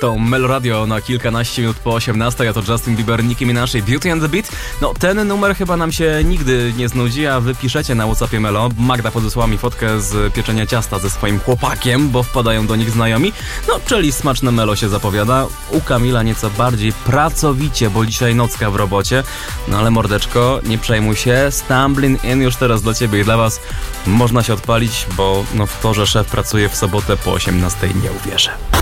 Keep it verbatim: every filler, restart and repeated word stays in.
To Meloradio na kilkanaście minut po osiemnastej, a to Justin Bieber, Nicki Minaj, Beauty and the Beat. No ten numer chyba nam się nigdy nie znudzi, a wy piszecie na WhatsAppie Melo. Magda podesłała mi fotkę z pieczenia ciasta ze swoim chłopakiem, bo wpadają do nich znajomi. No, czyli smaczne Melo się zapowiada. U Kamila nieco bardziej pracowicie, bo dzisiaj nocka w robocie. No ale mordeczko, nie przejmuj się. Stumbling In już teraz dla ciebie i dla was. Można się odpalić, bo no w to, że szef pracuje w sobotę po osiemnastej, nie uwierzę.